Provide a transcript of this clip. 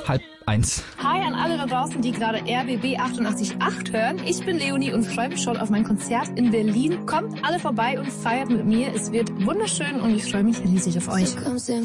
1:30. Hi an alle da draußen, die gerade RBB 88.8 hören. Ich bin Leonie und freue mich schon auf mein Konzert in Berlin. Kommt alle vorbei und feiert mit mir. Es wird wunderschön und ich freue mich riesig auf euch.